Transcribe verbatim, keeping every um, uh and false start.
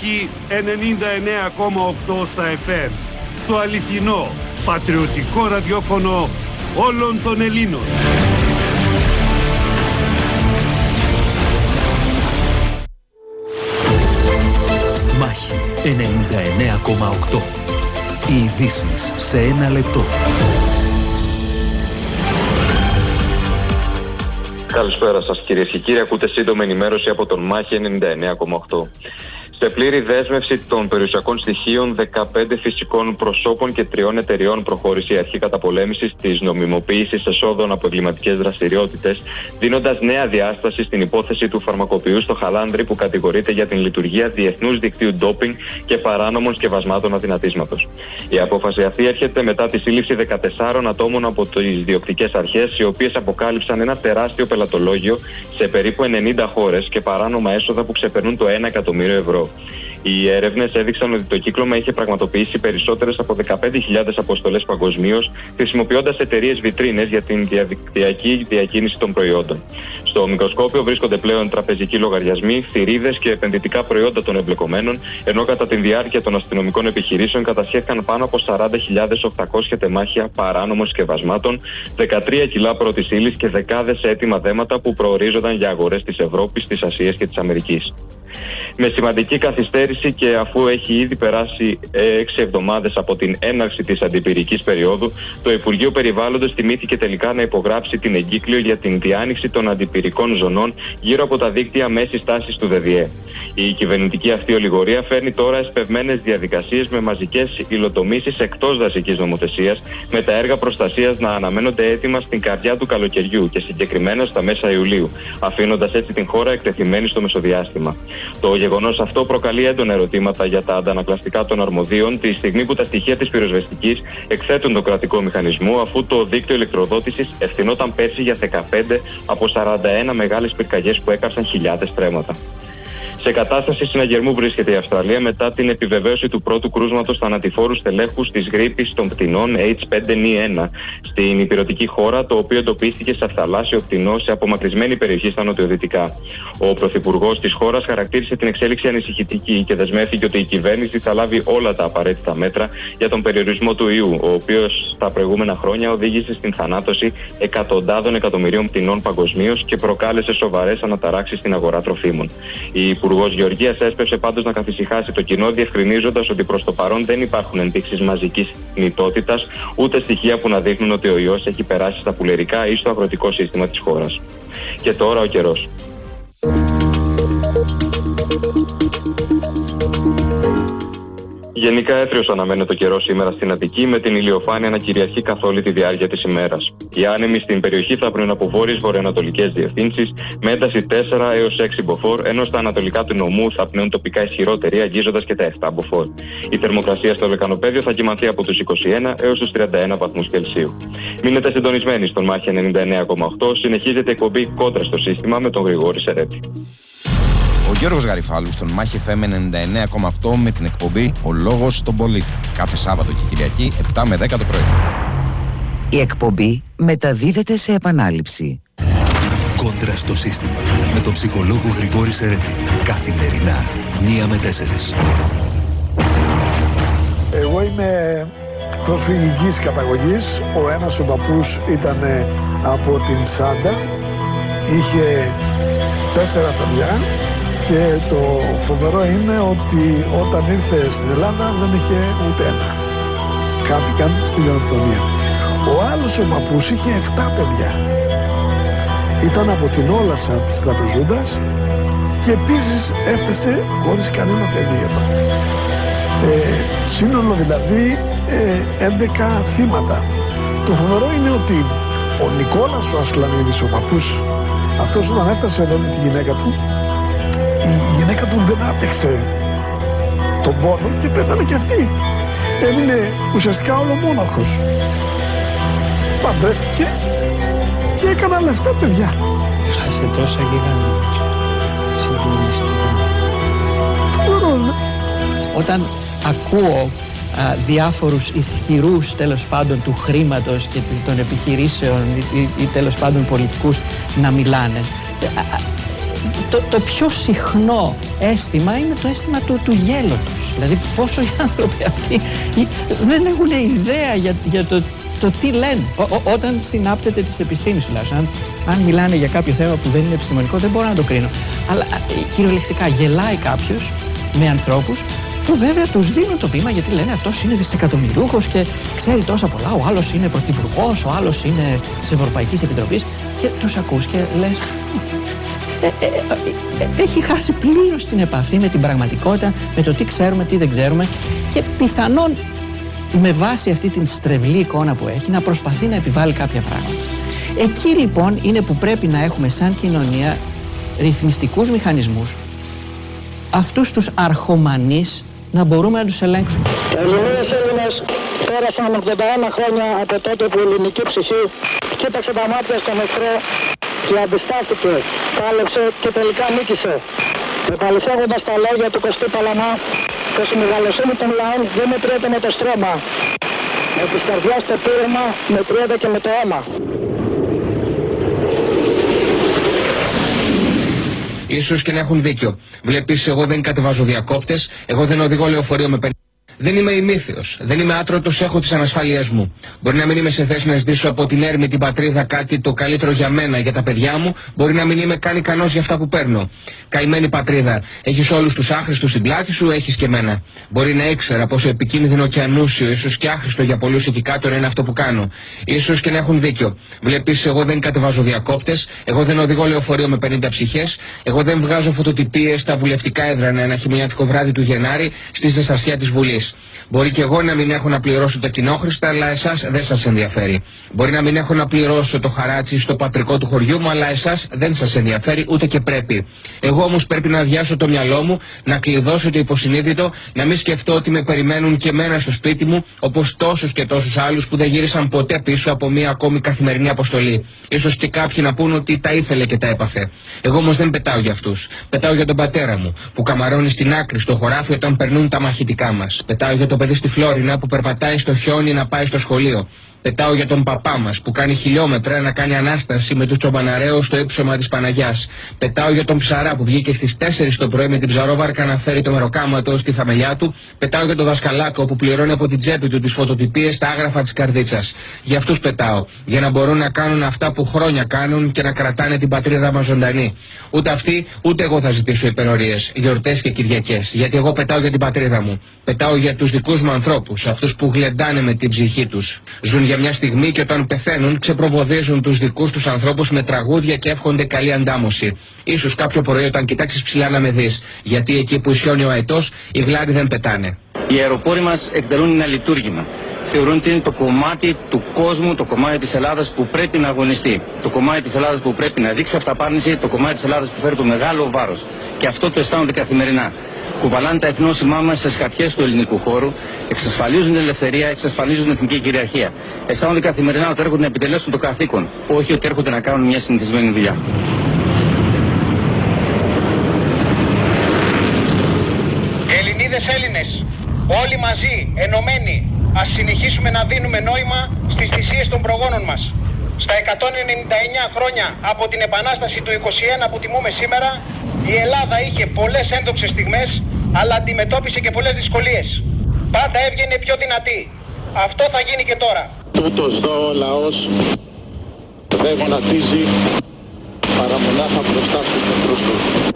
Μάχη ενενήντα εννέα κόμμα οκτώ στα εφ εμ. Το αληθινό, πατριωτικό ραδιόφωνο όλων των Ελλήνων. Μάχη ενενήντα εννέα κόμμα οκτώ. Οι ειδήσεις σε ένα λεπτό. Καλησπέρα σας κυρίες και κύριοι. Ακούτε σύντομη ενημέρωση από τον Μάχη ενενήντα εννέα κόμμα οκτώ. Σε πλήρη δέσμευση των περιουσιακών στοιχείων δεκαπέντε φυσικών προσώπων και τριών εταιριών προχώρησε η αρχή καταπολέμησης της νομιμοποίησης εσόδων από εγκληματικές δραστηριότητες, δίνοντας νέα διάσταση στην υπόθεση του φαρμακοποιού στο Χαλάνδρι που κατηγορείται για την λειτουργία διεθνούς δικτύου ντόπινγκ και παράνομων σκευασμάτων αδυνατίσματος. Η απόφαση αυτή έρχεται μετά τη σύλληψη δεκατεσσάρων ατόμων από τις διοκτικές αρχές, οι οποίες αποκάλυψαν ένα τεράστιο πελατολόγιο σε περίπου ενενήντα χώρες και παράνομα έσοδα που ξεπερνούν το ένα εκατομμύριο ευρώ. Οι έρευνες έδειξαν ότι το κύκλωμα είχε πραγματοποιήσει περισσότερες από δεκαπέντε χιλιάδες αποστολές παγκοσμίως, χρησιμοποιώντας εταιρείες βιτρίνες για την διαδικτυακή διακίνηση των προϊόντων. Στο μικροσκόπιο βρίσκονται πλέον τραπεζικοί λογαριασμοί, θηρίδες και επενδυτικά προϊόντα των εμπλεκομένων, ενώ κατά τη διάρκεια των αστυνομικών επιχειρήσεων κατασχέθηκαν πάνω από σαράντα χιλιάδες οκτακόσια τεμάχια παράνομων σκευασμάτων, δεκατρία κιλά πρώτης ύλης και δεκάδες έτοιμα δέματα που προορίζονταν για αγορές της Ευρώπης, της Ασίας και της Αμερικής. Με σημαντική καθυστέρηση και αφού έχει ήδη περάσει έξι εβδομάδες από την έναρξη της αντιπυρικής περίοδου, το Υπουργείο Περιβάλλοντος τιμήθηκε τελικά να υπογράψει την εγκύκλιο για την διάνοιξη των αντιπυρικών ζωνών γύρω από τα δίκτυα μέσης τάσης του ΔΔΕ. Η κυβερνητική αυτή ολιγορία φέρνει τώρα εσπευμένες διαδικασίες με μαζικές υλοτομήσεις εκτός δασικής νομοθεσίας, με τα έργα προστασίας να αναμένονται έτοιμα στην καρδιά του καλοκαιριού και συγκεκριμένα στα μέσα Ιουλίου, αφήνοντας έτσι την χώρα εκτεθειμένη στο μεσοδιάστημα. Το γεγονός αυτό προκαλεί έντονα ερωτήματα για τα αντανακλαστικά των αρμοδίων, τη στιγμή που τα στοιχεία της πυροσβεστικής εκθέτουν το κρατικό μηχανισμό, αφού το δίκτυο ηλεκτροδότησης ευθυνόταν πέρσι για δεκαπέντε από σαράντα ένα μεγάλες πυρκαγιές που έκαψαν χιλιάδες στρέμματα. Σε κατάσταση συναγερμού βρίσκεται η Αυστραλία μετά την επιβεβαίωση του πρώτου κρούσματος θανατηφόρου στελέχους της γρίπης των πτηνών έιτς φάιβ εν ένα στην ηπειρωτική χώρα, το οποίο εντοπίστηκε σε αυθαλάσσιο πτηνό σε απομακρυσμένη περιοχή στα νοτιοδυτικά. Ο πρωθυπουργός της χώρας χαρακτήρισε την εξέλιξη ανησυχητική και δεσμεύθηκε ότι η κυβέρνηση θα λάβει όλα τα απαραίτητα μέτρα για τον περιορισμό του ιού, ο οποίος στα προηγούμενα χρόνια οδήγησε στην θανάτωση εκατοντάδων εκατομμυρίων πτηνών παγκοσμίως και προκάλεσε σοβαρές αναταράξεις στην αγορά τροφίμων. Η Ο Υπουργός Γεωργίας έσπευσε πάντως να καθησυχάσει το κοινό, διευκρινίζοντας ότι προς το παρόν δεν υπάρχουν ενδείξεις μαζικής θνητότητας, ούτε στοιχεία που να δείχνουν ότι ο ιός έχει περάσει στα πουλερικά ή στο αγροτικό σύστημα της χώρας. Και τώρα ο καιρός. Γενικά έθριος αναμένεται το καιρό σήμερα στην Αττική, με την ηλιοφάνεια να κυριαρχεί καθ' όλη τη διάρκεια της ημέρας. Οι άνεμοι στην περιοχή θα πνέουν από βόρειες βορειοανατολικές διευθύνσεις με ένταση τέσσερα έως έξι μποφόρ, ενώ στα ανατολικά του νομού θα πνέουν τοπικά ισχυρότεροι, αγγίζοντας και τα επτά μποφόρ. Η θερμοκρασία στο λεκανοπέδιο θα κυμανθεί από τους είκοσι ένα έως τους τριάντα ένα βαθμούς Κελσίου. Μείνετε συντονισμένοι στον Μάχη ενενήντα εννέα κόμμα οκτώ. Συνεχίζεται η εκπομπή Κόντρα στο σύστημα με τον Γρηγόρη Σερέτη. Ο Γιώργος Γαριφάλου στον Μάχη εφ εμ ενενήντα εννέα κόμμα οκτώ με την εκπομπή Ο Λόγος στον Πολίτη. Κάθε Σάββατο και Κυριακή επτά με δέκα το πρωί. Η εκπομπή μεταδίδεται σε επανάληψη. Κόντρα στο σύστημα με τον ψυχολόγο Γρηγόρη Σερέτη. Καθημερινά μία με τέσσερις. Εγώ είμαι προσφυγικής καταγωγής. Ο ένας ο παππούς ήταν από την Σάντα. Είχε τέσσερα παιδιά και το φοβερό είναι ότι όταν ήρθε στην Ελλάδα δεν είχε ούτε ένα. Χάθηκαν στη γενοκτονία. Ο άλλος ο παππούς είχε επτά παιδιά. Ήταν από την Όλασσα της Τραπεζούντας και επίσης έφτασε χωρίς κανένα παιδί εδώ. Ε, σύνολο δηλαδή ε, έντεκα θύματα. Το φοβερό είναι ότι ο Νικόλας ο Ασλανίδης, ο παππούς, αυτός όταν έφτασε εδώ με τη γυναίκα του, η γυναίκα του δεν άπτεξε τον πόνο και πέθανε και αυτή. Έμεινε ουσιαστικά ολομόναχος. Παντρεύτηκε και έκανα λεφτά παιδιά. Έχασε τόσα και έκανε συγκλονιστικά. Φοβερό, ναι. Όταν ακούω α, διάφορους ισχυρούς τέλος πάντων του χρήματος και των επιχειρήσεων ή, ή τέλος πάντων πολιτικούς να μιλάνε, α, το, το πιο συχνό αίσθημα είναι το αίσθημα του, του γέλωτος. Δηλαδή πόσο οι άνθρωποι αυτοί δεν έχουν ιδέα για, για το, το τι λένε. Ο, ο, όταν συνάπτεται της επιστήμης τουλάχιστον. Αν, αν μιλάνε για κάποιο θέμα που δεν είναι επιστημονικό δεν μπορώ να το κρίνω. Αλλά κυριολεκτικά γελάει κάποιος με ανθρώπους που βέβαια τους δίνουν το βήμα γιατί λένε αυτός είναι δισεκατομμυριούχος και ξέρει τόσα πολλά, ο άλλος είναι πρωθυπουργός, ο άλλος είναι της Ευρωπαϊκής Επιτροπής και τους ακούς και λες ε, ε, ε, ε, έχει χάσει πλήρως την επαφή με την πραγματικότητα, με το τι ξέρουμε, τι δεν ξέρουμε και πιθανόν με βάση αυτή την στρεβλή εικόνα που έχει να προσπαθεί να επιβάλλει κάποια πράγματα. Εκεί λοιπόν είναι που πρέπει να έχουμε σαν κοινωνία ρυθμιστικούς μηχανισμούς, αυτούς τους αρχομανείς να μπορούμε να τους ελέγξουμε. Ελληνίδες Έλληνες πέρασαν ογδόντα ένα χρόνια από τότε που η ελληνική ψυχή κοίταξε τα μάτια στον εχθρό και αντιστάθηκε, πάλεψε και τελικά νίκησε. Επαληθεύοντας τα λόγια του Κωστή Παλανά, πως η μεγαλοσύνη των λαών δεν μετριέται με το στρώμα. Με της καρδιάς το πείρεμα μετριέται και με το αίμα. Ίσως και να έχουν δίκιο. Βλέπεις, εγώ δεν κατεβάζω διακόπτες, εγώ δεν οδηγώ λεωφορείο με πενήντα. Δεν είμαι ημίθεος, δεν είμαι άτρωτος, έχω τις ανασφάλειές μου. Μπορεί να μην είμαι σε θέση να ζητήσω από την έρμη την πατρίδα κάτι το καλύτερο για μένα, για τα παιδιά μου, μπορεί να μην είμαι καν ικανός για αυτά που παίρνω. Καημένη πατρίδα, έχεις όλους τους άχρηστους στην πλάτη σου, έχεις και μένα. Μπορεί να ήξερα πόσο επικίνδυνο και ανούσιο, ίσως και άχρηστο για πολλούς ειδικάτορ είναι αυτό που κάνω. Ίσως και να έχουν δίκιο. Βλέπεις, εγώ δεν κατεβάζω διακόπτες, εγώ δεν οδηγώ λεωφορείο με πενήντα ψυχές, εγώ δεν βγάζω φωτοτυπίες στα βουλευτικά έδρανα ένα χειμωνιάτικο βράδυ του Γενάρη στη ζεστασιά της Βουλής. Μπορεί και εγώ να μην έχω να πληρώσω τα κοινόχρηστα, αλλά εσάς δεν σας ενδιαφέρει. Μπορεί να μην έχω να πληρώσω το χαράτσι στο πατρικό του χωριού μου, αλλά εσάς δεν σας ενδιαφέρει, ούτε και πρέπει. Εγώ όμως πρέπει να αδειάσω το μυαλό μου, να κλειδώσω το υποσυνείδητο, να μην σκεφτώ ότι με περιμένουν και εμένα στο σπίτι μου, όπως τόσους και τόσους άλλους που δεν γύρισαν ποτέ πίσω από μία ακόμη καθημερινή αποστολή. Ίσως και κάποιοι να πούν ότι τα ήθελε και τα έπαθε. Εγώ όμως δεν πετάω για αυτούς. Πετάω για τον πατέρα μου, που καμαρώνει στην άκρη στο χωράφι όταν περνούν τα μαχητικά μας. Πετάω για το παιδί στη Φλόρινα που περπατάει στο χιόνι να πάει στο σχολείο. Πετάω για τον παπά μας που κάνει χιλιόμετρα να κάνει ανάσταση με τους τσομπαναρέους στο ύψωμα της Παναγιάς. Πετάω για τον ψαρά που βγήκε στις τέσσερις το πρωί με την ψαρόβαρκα να φέρει το μεροκάματο στη θαμελιά του. Πετάω για τον δασκαλάκο που πληρώνει από την τσέπη του τις φωτοτυπίες στα άγραφα της καρδίτσας. Για αυτούς πετάω. Για να μπορούν να κάνουν αυτά που χρόνια κάνουν και να κρατάνε την πατρίδα μας ζωντανή. Ούτε αυτοί, ούτε εγώ θα ζητήσω υπερορίες, γιορτές και Κυριακές. Γιατί εγώ πετάω για την πατρίδα μου. Πετάω για τους δικούς μου ανθρώπους, αυτούς που γλεντάνε με την ψυχή τους. Ζουν για μια στιγμή και όταν πεθαίνουν ξεπροβοδίζουν τους δικούς τους ανθρώπους με τραγούδια και εύχονται καλή αντάμωση. Ίσως κάποιο πρωί όταν κοιτάξεις ψηλά να με δεις, γιατί εκεί που ισιώνει ο αετός οι γλάροι δεν πετάνε. Οι αεροπόροι μας εκτελούν ένα λειτουργήμα. Θεωρούν ότι είναι το κομμάτι του κόσμου, το κομμάτι της Ελλάδας που πρέπει να αγωνιστεί. Το κομμάτι της Ελλάδας που πρέπει να δείξει αυταπάρνηση, το κομμάτι της Ελλάδας που φέρει το μεγάλο βάρος. Και αυτό το αισθάνονται καθημερινά. Κουβαλάνε τα εθνόσημά μας στις χαρτιές του ελληνικού χώρου, εξασφαλίζουν την ελευθερία, εξασφαλίζουν την εθνική κυριαρχία. Αισθάνονται καθημερινά ότι έρχονται να επιτελέσουν το καθήκον, όχι ότι έρχονται να κάνουν μια συνηθισμένη δουλειά. Ελληνίδες Έλληνες, όλοι μαζί, ενωμένοι, ας συνεχίσουμε να δίνουμε νόημα στις θυσίες των προγόνων μας. Στα εκατόν ενενήντα εννέα χρόνια από την Επανάσταση του είκοσι ένα που τιμούμε σήμερα, η Ελλάδα είχε πολλές ένδοξες στιγμές, αλλά αντιμετώπισε και πολλές δυσκολίες. Πάντα έβγαινε πιο δυνατή. Αυτό θα γίνει και τώρα. Τούτος δω ο λαός δεν γονατίζει παρά μονάχα μπροστά στους εχθρούς του.